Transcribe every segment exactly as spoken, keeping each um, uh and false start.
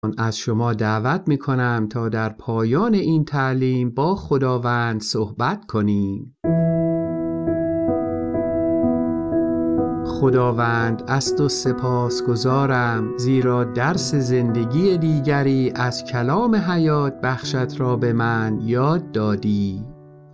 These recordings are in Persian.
از شما دعوت می کنم تا در پایان این تعلیم با خداوند صحبت کنیم. خداوند از تو سپاسگزارم، زیرا درس زندگی دیگری از کلام حیات بخشت را به من یاد دادی.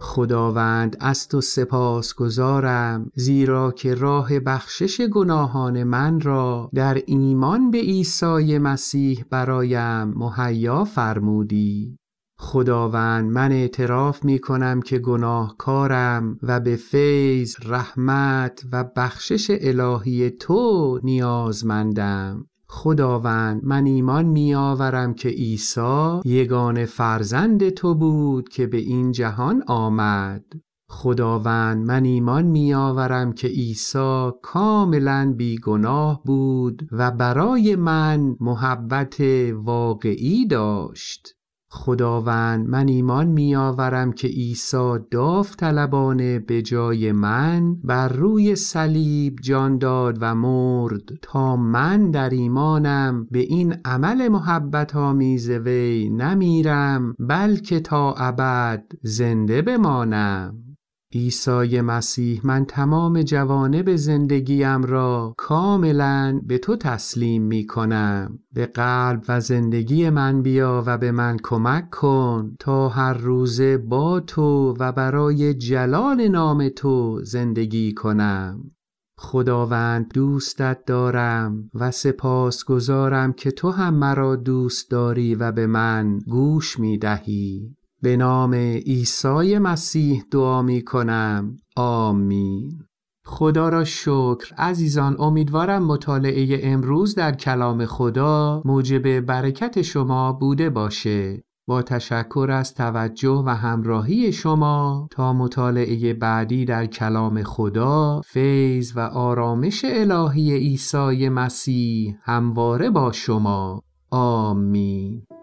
خداوند از تو سپاسگزارم، زیرا که راه بخشش گناهان من را در ایمان به عیسی مسیح برایم مهیا فرمودی. خداوند، من اعتراف می کنم که گناهکارم و به فیض، رحمت و بخشش الهی تو نیازمندم. خداوند، من ایمان می آورم که عیسی یگانه فرزند تو بود که به این جهان آمد. خداوند، من ایمان می آورم که عیسی کاملاً بی گناه بود و برای من محبت واقعی داشت. خداوند، من ایمان می آورم که عیسی داوطلبانه به جای من بر روی صلیب جان داد و مرد تا من در ایمانم به این عمل محبت آمیز وی نمیرم، بلکه تا ابد زنده بمانم. عیسی مسیح، من تمام جوانب زندگیم را کاملاً به تو تسلیم می کنم. به قلب و زندگی من بیا و به من کمک کن تا هر روزه با تو و برای جلال نام تو زندگی کنم. خداوند، دوستت دارم و سپاسگزارم که تو هم مرا دوست داری و به من گوش می دهی. به نام عیسی مسیح دعا می کنم. آمین. خدا را شکر. عزیزان، امیدوارم مطالعه امروز در کلام خدا موجب برکت شما بوده باشه. با تشکر از توجه و همراهی شما تا مطالعه بعدی در کلام خدا، فیض و آرامش الهی عیسی مسیح همواره با شما. آمین.